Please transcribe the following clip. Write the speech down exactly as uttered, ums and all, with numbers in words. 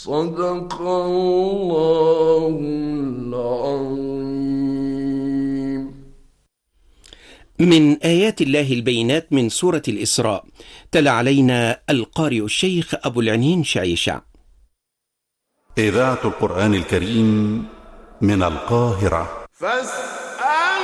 صدق الله العظيم. من آيات الله البينات من سورة الإسراء. تلا علينا القارئ الشيخ أبو العنين شعيشع. إذاعة القرآن الكريم من القاهرة. فاستمعوا